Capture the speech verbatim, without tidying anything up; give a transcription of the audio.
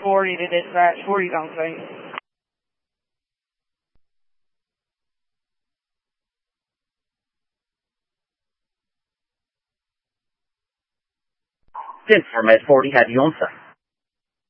forty to dispatch, forty's on site. ten four, Med forty, have you on site.